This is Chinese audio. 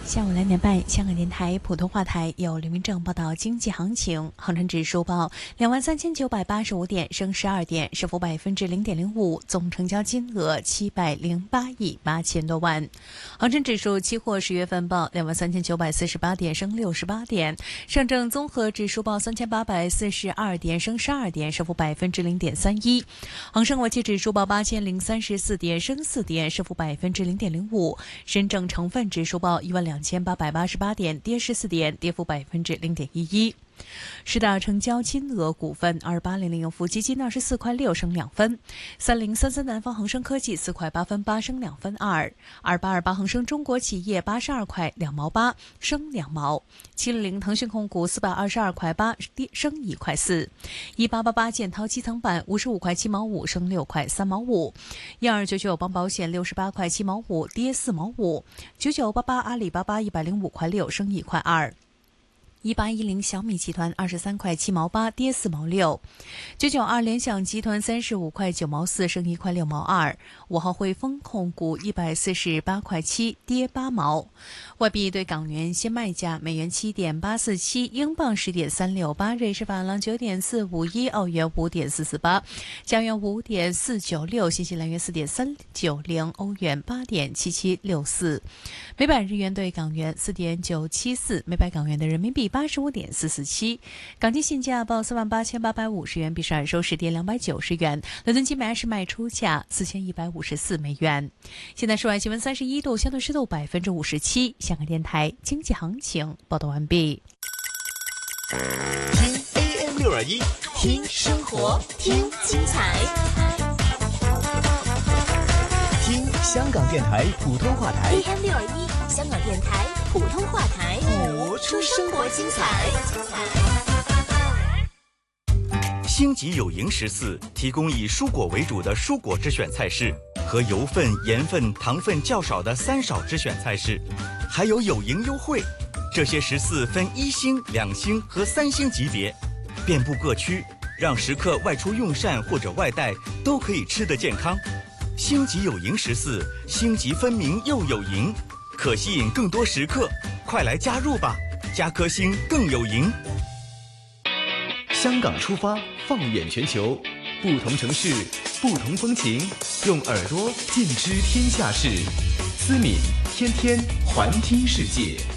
下午2点半，香港电台普通话台有刘明正报道经济行情。恒生指数报23,985点，升12点，升幅0.05%，总成交金额708亿8千多万。恒生指数期货10月份报23,948点，升68点。上证综合指数报3,842点，升12点，升幅0.31%。恒生国际指数报8,034点，升4点，升幅0.05%。深证成分指数报12888点，跌14点，跌幅0.11%。十大成交金额股份：2800盈富基金24块6升2分，3033南方恒生科技4块8分8升2分2，2828恒生中国企业82块2毛8升2毛，760腾讯控股422块8升1块4，1888建滔基层板55块7毛5升6块3毛5，1299邦保险68块7毛5跌4毛5，9988阿里巴巴105块6升1块2。1810小米集团23块7毛8跌4毛6，992联想集团35块9毛4升1块6毛2，5号汇丰控股148块7跌8毛。外币对港元现卖价：美元7.847，英镑10.368，瑞士法郎9.451，澳元5.448，加元5.496，新西兰元4.390，欧元8.7764，每百日元对港元4.974，每百港元的人民币85.447，港金现价报48,850元，比上日收市跌290元。伦敦金每安士卖出价4154美元。现在室外气温31度，相对湿度57%。香港电台经济行情报道完毕。 听 AM621，听生活，听精彩，听香港电台普通话台 AM621，香港电台普通话台， 活出生活精彩。 星级有营14提供以蔬果为主的蔬果之选菜式，和油分、盐分、糖分较少的3少之选菜式，还有有营优惠。这些14分1星、2星和3星级别，遍布各区，让食客外出用膳或者外带都可以吃得健康。星级有营14，星级分明又有营，可吸引更多食客，快来加入吧！加颗星更有营。 香港出发，放眼全球，不同城市，不同风情，用耳朵尽知天下事。思敏天天环听世界。